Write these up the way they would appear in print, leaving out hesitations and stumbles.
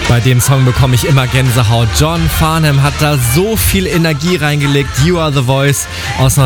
Bei dem Song bekomme ich immer Gänsehaut. John Farnham hat da so viel Energie reingelegt. You Are The Voice aus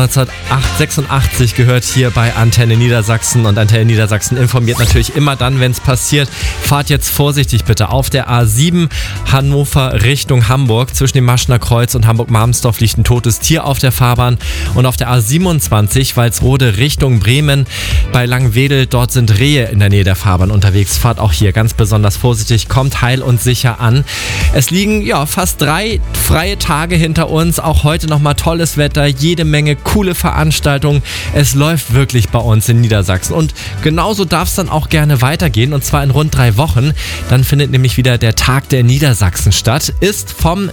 1986 gehört hier bei Antenne Niedersachsen. Und Antenne Niedersachsen informiert natürlich immer dann, wenn es passiert. Fahrt jetzt vorsichtig bitte. Auf der A7 Hannover Richtung Hamburg. Zwischen dem Maschner Kreuz und Hamburg-Marmsdorf liegt ein totes Tier auf der Fahrbahn. Und auf der A27 Walsrode Richtung Bremen bei Langwedel. Dort sind Rehe in der Nähe der Fahrbahn unterwegs. Fahrt auch hier ganz besonders vorsichtig. Kommt heil und sicher an. Es liegen fast 3 freie Tage hinter uns. Auch heute nochmal tolles Wetter, jede Menge coole Veranstaltungen. Es läuft wirklich bei uns in Niedersachsen. Und genauso darf es dann auch gerne weitergehen. Und zwar in rund 3 Wochen. Dann findet nämlich wieder der Tag der Niedersachsen statt. Ist vom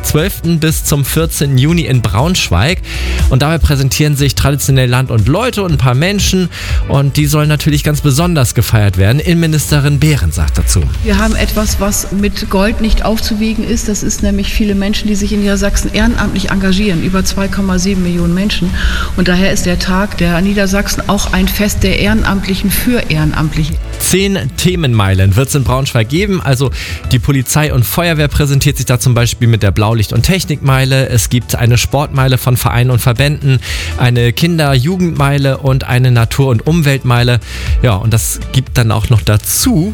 12. bis zum 14. Juni in Braunschweig. Und dabei präsentieren sich traditionell Land und Leute und ein paar Menschen. Und die sollen natürlich ganz besonders gefeiert werden. Innenministerin Behrens sagt dazu. Wir haben etwas, was mit Gold nicht aufzuwiegen ist. Das ist nämlich viele Menschen, die sich in Niedersachsen ehrenamtlich engagieren. Über 2,7 Millionen Menschen. Und daher ist der Tag der Niedersachsen auch ein Fest der Ehrenamtlichen für Ehrenamtliche. 10 Themenmeilen wird es in Braunschweig geben. Also die Polizei und Feuerwehr präsentiert sich da zum Beispiel mit der Blaulicht- und Technikmeile. Es gibt eine Sportmeile von Vereinen und Verbänden, eine Kinder-Jugendmeile und eine Natur- und Umweltmeile. Ja, und das gibt dann auch noch dazu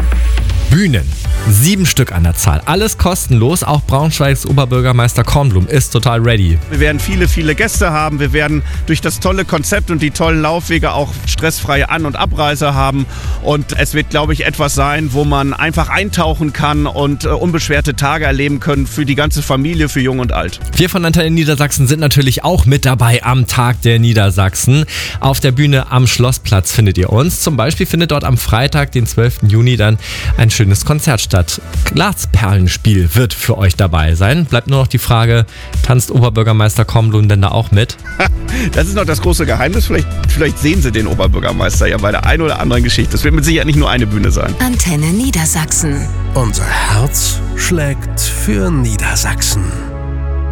Bühnen. 7 Stück an der Zahl. Alles kostenlos. Auch Braunschweigs Oberbürgermeister Kornblum ist total ready. Wir werden viele Gäste haben. Wir werden durch das tolle Konzept und die tollen Laufwege auch stressfreie An- und Abreise haben. Und es wird, glaube ich, etwas sein, wo man einfach eintauchen kann und unbeschwerte Tage erleben können für die ganze Familie, für Jung und Alt. Wir von Antenne Niedersachsen sind natürlich auch mit dabei am Tag der Niedersachsen. Auf der Bühne am Schlossplatz findet ihr uns. Zum Beispiel findet dort am Freitag, den 12. Juni, dann ein schönes Konzert statt. Glasperlenspiel wird für euch dabei sein. Bleibt nur noch die Frage, tanzt Oberbürgermeister Kornblum denn da auch mit? Das ist noch das große Geheimnis. Vielleicht sehen Sie den Oberbürgermeister ja bei der einen oder anderen Geschichte. Es wird mit Sicherheit nicht nur eine Bühne sein. Antenne Niedersachsen. Unser Herz schlägt für Niedersachsen.